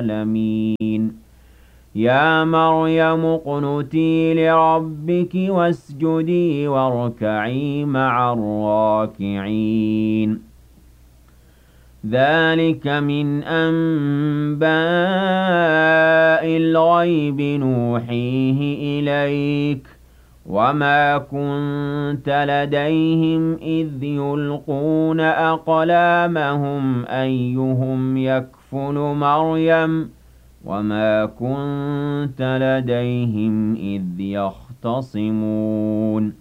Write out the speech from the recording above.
العالمين يا مريم اقنتي لربك واسجدي واركعي مع الراكعين ذلك من أنباء الغيب نوحيه إليك وما كنت لديهم إذ يلقون أقلامهم أيهم يكفل مريم وما كنت لديهم إذ يختصمون